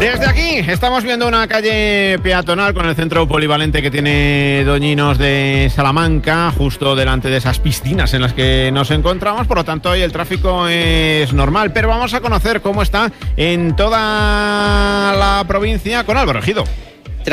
Desde aquí estamos viendo una calle peatonal con el centro polivalente que tiene Doñinos de Salamanca, justo delante de esas piscinas en las que nos encontramos. Por lo tanto, hoy el tráfico es normal, pero vamos a conocer cómo está en toda la provincia con Álvaro Ejido.